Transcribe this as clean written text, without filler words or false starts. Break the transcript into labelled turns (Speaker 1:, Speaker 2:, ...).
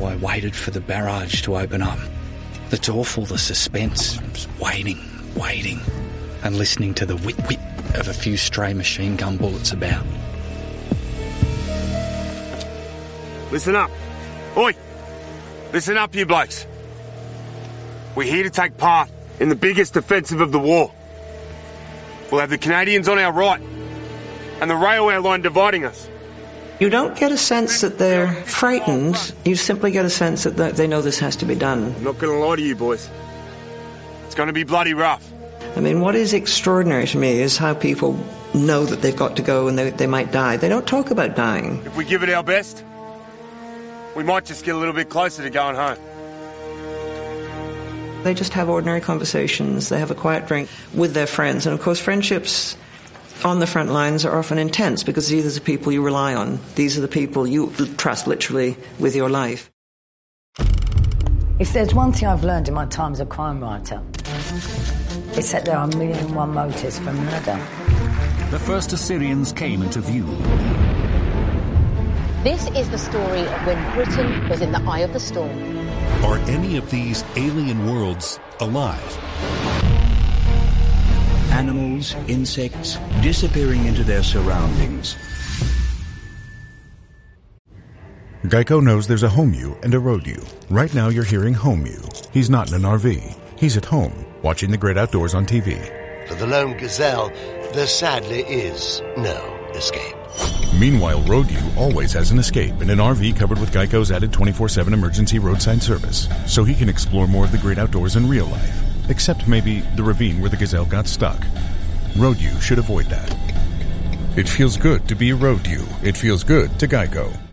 Speaker 1: I waited for the barrage to open up. It's awful, the suspense. Just waiting, and listening to the whip of a few stray machine gun bullets about.
Speaker 2: Listen up. Oi! Listen up, you blokes. We're here to take part in the biggest offensive of the war. We'll have the Canadians on our right and the railway line dividing us.
Speaker 3: You don't get a sense that they're frightened. You simply get a sense that they know this has to be done.
Speaker 2: I'm not going to lie to you, boys. It's going to be bloody rough.
Speaker 3: I mean, what is extraordinary to me is how people know that they've got to go and they might die. They don't talk about dying.
Speaker 2: If we give it our best, we might just get a little bit closer to going home.
Speaker 3: They just have ordinary conversations. They have a quiet drink with their friends. And, of course, friendships on the front lines are often intense because these are the people you rely on. These are the people you trust literally with your life.
Speaker 4: If there's one thing I've learned in my time as a crime writer, it's that there are 1,000,001 motives for murder.
Speaker 5: The first Assyrians came into view.
Speaker 6: This is the story of when Britain was in the eye of the storm.
Speaker 5: Are any of these alien worlds alive?
Speaker 7: Animals, insects, disappearing into their surroundings.
Speaker 8: Geico knows there's a home you and a road you. Right now you're hearing home you. He's not in an RV. He's at home, watching the great outdoors on TV.
Speaker 9: For the lone gazelle, there sadly is no escape.
Speaker 8: Meanwhile, road you always has an escape in an RV covered with Geico's added 24/7 emergency roadside service, so he can explore more of the great outdoors in real life. Except maybe the ravine where the gazelle got stuck. Road you should avoid that. It feels good to be a road you. It feels good to Geico.